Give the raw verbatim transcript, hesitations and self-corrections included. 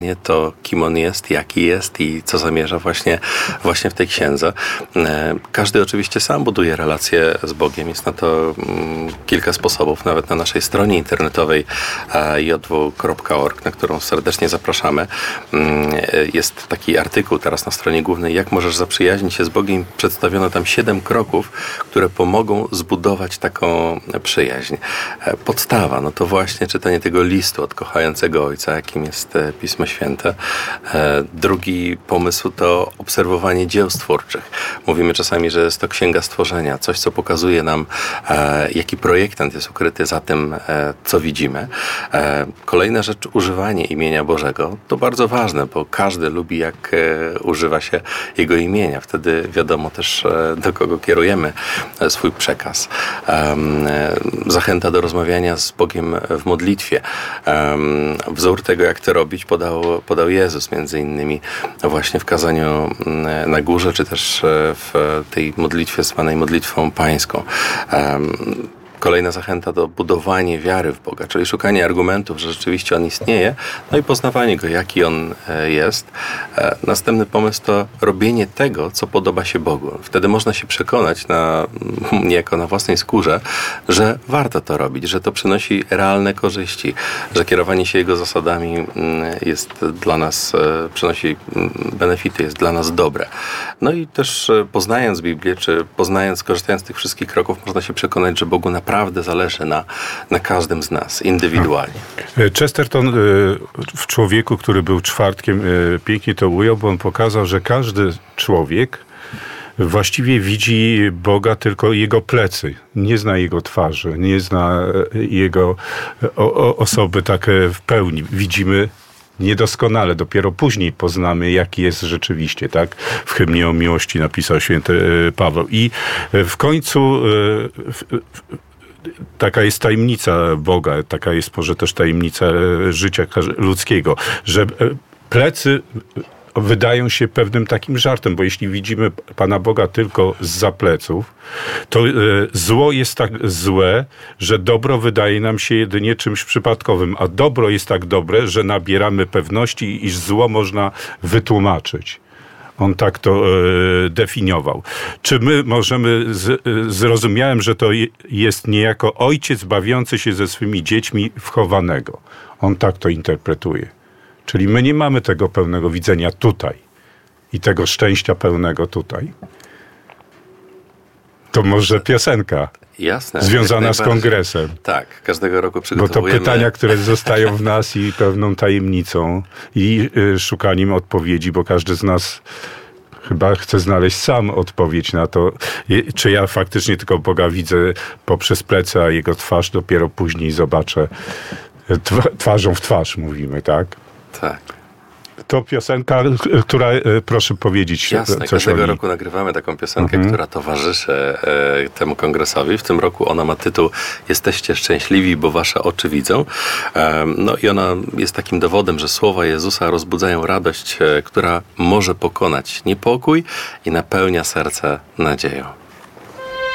to, kim on jest, jaki jest i co zamierza właśnie, właśnie w tej księdze. Każdy oczywiście sam buduje relacje z Bogiem. Jest na to kilka sposobów, nawet na naszej stronie internetowej j w kropka org, na którą serdecznie zapraszamy. Jest taki artykuł teraz na stronie głównej, jak możesz zaprzyjaźnić się z Bogiem. Przedstawiono tam siedem kroków, które pomogą zbudować taką przyjaźń. Podstawa, no to właśnie czytanie tego listu od kochającego Ojca, jakim jest Pismo Święte. Drugi pomysł to obserwowanie dzieł stwórczych. Mówimy czasami, że jest to księga stworzenia, coś, co pokazuje nam, jaki projektant jest ukryty za tym, co widzimy. Kolejna rzecz, używanie imienia Bożego. To bardzo ważne, bo każdy lubi, jak używa się Jego imienia. Wtedy wiadomo też, do kogo kierujemy swój przekaz. Zachęta do rozmawiania z Bogiem w modlitwie. Wzór tego, jak to robić, podał podał Jezus między innymi właśnie w kazaniu na górze, czy też w tej modlitwie zwanej modlitwą pańską. Kolejna zachęta to budowanie wiary w Boga, czyli szukanie argumentów, że rzeczywiście On istnieje, no i poznawanie Go, jaki On jest. Następny pomysł to robienie tego, co podoba się Bogu. Wtedy można się przekonać na, niejako na własnej skórze, że warto to robić, że to przynosi realne korzyści, że kierowanie się Jego zasadami jest dla nas, przynosi benefity, jest dla nas dobre. No i też poznając Biblię, czy poznając, korzystając z tych wszystkich kroków, można się przekonać, że Bogu naprawdę naprawdę zależy na, na każdym z nas, indywidualnie. Chesterton w Człowieku, który był czwartkiem, pięknie to ujął, bo on pokazał, że każdy człowiek właściwie widzi Boga tylko Jego plecy. Nie zna Jego twarzy, nie zna Jego o, o, osoby tak w pełni. Widzimy niedoskonale. Dopiero później poznamy, jaki jest rzeczywiście, tak? W hymnie o miłości napisał święty Paweł. I w końcu taka jest tajemnica Boga, taka jest może też tajemnica życia ludzkiego, że plecy wydają się pewnym takim żartem, bo jeśli widzimy Pana Boga tylko zza pleców, to zło jest tak złe, że dobro wydaje nam się jedynie czymś przypadkowym, a dobro jest tak dobre, że nabieramy pewności, iż zło można wytłumaczyć. On tak to e, definiował. Czy my możemy, z, zrozumiałem, że to jest niejako ojciec bawiący się ze swymi dziećmi wchowanego. On tak to interpretuje. Czyli my nie mamy tego pełnego widzenia tutaj i tego szczęścia pełnego tutaj. To może piosenka. Jasne. Związana z kongresem. Tak, każdego roku przygotowujemy. Bo to pytania, które zostają w nas i pewną tajemnicą i y, szukaniem odpowiedzi, bo każdy z nas chyba chce znaleźć sam odpowiedź na to, czy ja faktycznie tylko Boga widzę poprzez plecy, a Jego twarz dopiero później zobaczę twarzą w twarz, mówimy, tak? Tak. To piosenka, która, proszę powiedzieć Jasne, coś każdego o niej. roku nagrywamy taką piosenkę, mhm. która towarzyszy e, temu kongresowi. W tym roku ona ma tytuł Jesteście szczęśliwi, bo wasze oczy widzą. E, no i ona jest takim dowodem, że słowa Jezusa rozbudzają radość, e, która może pokonać niepokój i napełnia serce nadzieją.